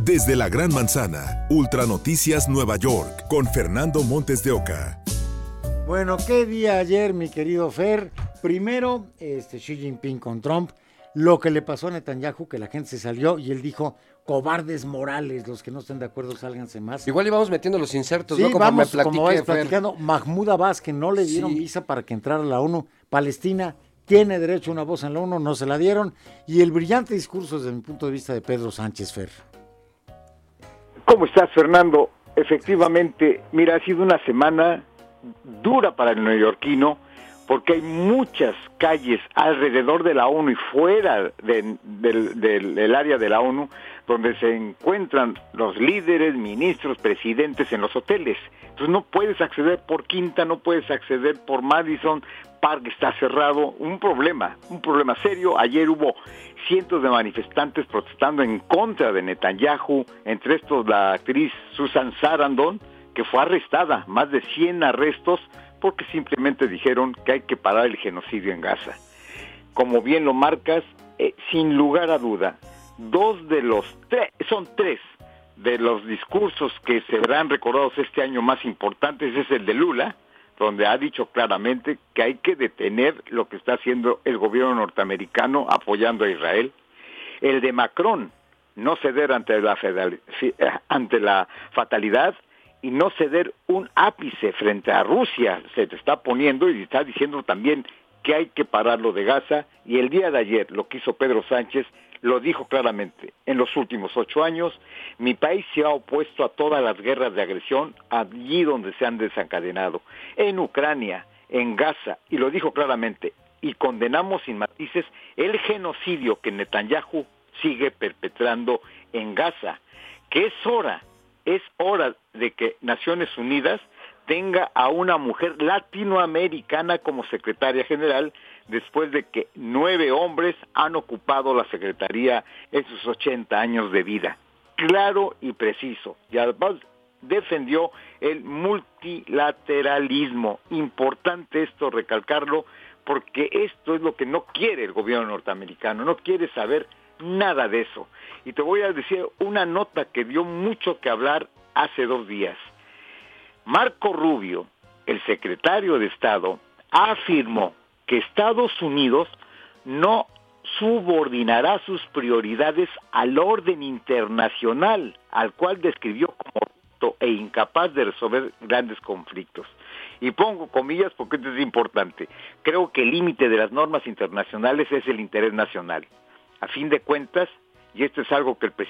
Desde la Gran Manzana, Ultra Noticias Nueva York, con Fernando Montes de Oca. Bueno, qué día ayer, mi querido Fer. Primero, Xi Jinping con Trump. Lo que le pasó a Netanyahu, que la gente se salió y él dijo, cobardes morales, los que no estén de acuerdo, sálganse más. Igual íbamos metiendo los insertos, sí, ¿no? Como vamos, me como vais platicando. Mahmoud Abbas, que no le dieron visa para que entrara a la ONU. Palestina tiene derecho a una voz en la ONU, no se la dieron. Y el brillante discurso, desde mi punto de vista, de Pedro Sánchez, Fer. ¿Cómo estás, Fernando? Efectivamente, mira, ha sido una semana dura para el neoyorquino, porque hay muchas calles alrededor de la ONU y fuera del área de la ONU, donde se encuentran los líderes, ministros, presidentes en los hoteles. Entonces no puedes acceder por Quinta, no puedes acceder por Madison, Park está cerrado, un problema serio. Ayer hubo cientos de manifestantes protestando en contra de Netanyahu, entre estos la actriz Susan Sarandon, que fue arrestada, más de 100 arrestos, porque simplemente dijeron que hay que parar el genocidio en Gaza. Como bien lo marcas, sin lugar a duda, tres de los discursos que serán recordados este año más importantes es el de Lula, donde ha dicho claramente que hay que detener lo que está haciendo el gobierno norteamericano apoyando a Israel. El de Macron, no ceder ante la fatalidad, y no ceder un ápice frente a Rusia. Se te está poniendo y está diciendo también que hay que pararlo de Gaza, y el día de ayer lo que hizo Pedro Sánchez lo dijo claramente: en los últimos 8 años mi país se ha opuesto a todas las guerras de agresión allí donde se han desencadenado, en Ucrania, en Gaza, y lo dijo claramente, y condenamos sin matices el genocidio que Netanyahu sigue perpetrando en Gaza, que es hora de que Naciones Unidas tenga a una mujer latinoamericana como secretaria general, después de que 9 hombres han ocupado la secretaría en sus 80 años de vida. Claro y preciso. Y además defendió el multilateralismo. Importante esto recalcarlo, porque esto es lo que no quiere el gobierno norteamericano, no quiere saber nada de eso. Y te voy a decir una nota que dio mucho que hablar hace 2 días. Marco Rubio, el secretario de Estado, afirmó que Estados Unidos no subordinará sus prioridades al orden internacional, al cual describió como corrupto e incapaz de resolver grandes conflictos. Y pongo comillas porque esto es importante. Creo que el límite de las normas internacionales es el interés nacional. A fin de cuentas, y esto es algo que el